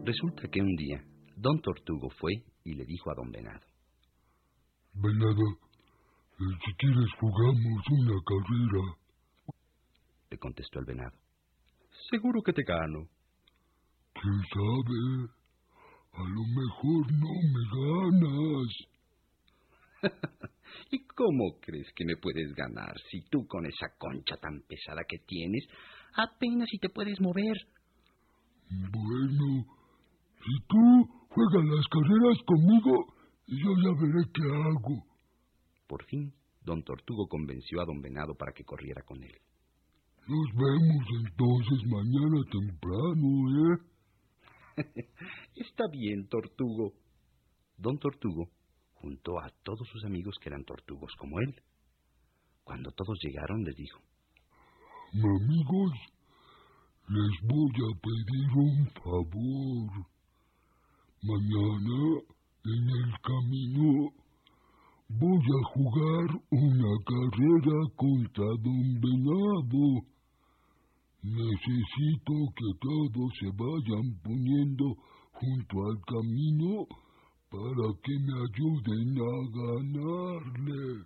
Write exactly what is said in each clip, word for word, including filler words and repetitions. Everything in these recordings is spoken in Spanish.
Resulta que un día don Tortugo fue y le dijo a don Venado: Venado, eh, si quieres jugamos una carrera. Le contestó el venado: seguro que te gano. ¿Quién sabe? A lo mejor no me ganas. ¿Y cómo crees que me puedes ganar si tú con esa concha tan pesada que tienes apenas si te puedes mover? Bueno, si tú juegas las carreras conmigo, yo ya veré qué hago. Por fin, don Tortugo convenció a don Venado para que corriera con él. Nos vemos entonces mañana temprano, ¿eh? Está bien, Tortugo. Don Tortugo juntó a todos sus amigos que eran tortugos como él. Cuando todos llegaron, les dijo: amigos, les voy a pedir un favor. Mañana, en el camino, voy a jugar una carrera contra don Venado. Necesito que todos se vayan poniendo junto al camino para que me ayuden a ganarle.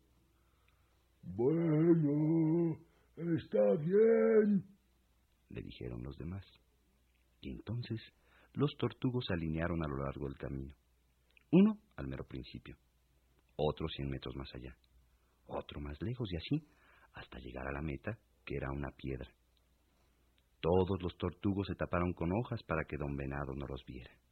Bueno, está bien, le dijeron los demás. Y entonces los tortugos se alinearon a lo largo del camino. Uno al mero principio, otro cien metros más allá, otro más lejos y así hasta llegar a la meta, que era una piedra. Todos los tortugos se taparon con hojas para que don Venado no los viera.